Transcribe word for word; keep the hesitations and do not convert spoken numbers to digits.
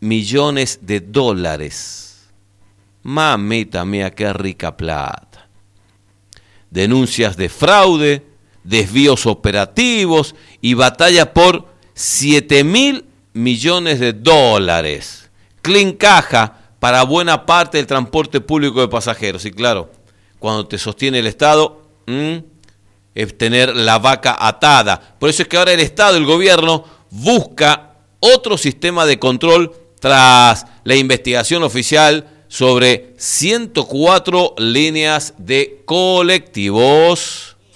millones de dólares. Mamita mía, qué rica plata. Denuncias de fraude, desvíos operativos y batalla por siete mil millones de dólares. Clean caja para buena parte del transporte público de pasajeros. Y claro, cuando te sostiene el Estado, mmm, es tener la vaca atada. Por eso es que ahora el Estado, el gobierno, busca otro sistema de control tras la investigación oficial sobre ciento cuatro líneas de colectivos.